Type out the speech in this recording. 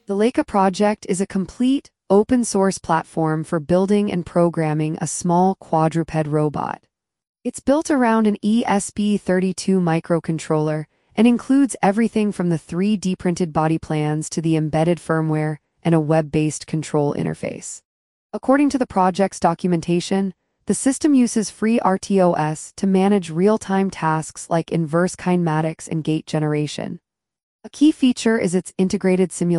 The Leica project is a complete, open-source platform for building and programming a small quadruped robot. It's built around an ESP32 microcontroller and includes everything from the 3D printed body plans to the embedded firmware and a web-based control interface. According to the project's documentation, the system uses FreeRTOS to manage real-time tasks like inverse kinematics and gate generation. A key feature is its integrated simulation